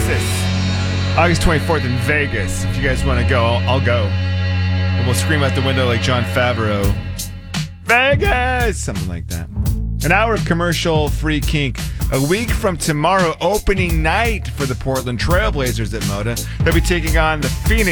Texas. August 24th in Vegas. If you guys want to go, I'll go. And we'll scream out the window like John Favreau. Vegas! Something like that. An hour of commercial-free kink. A week from tomorrow, opening night for the Portland Trailblazers at Moda. They'll be taking on the Phoenix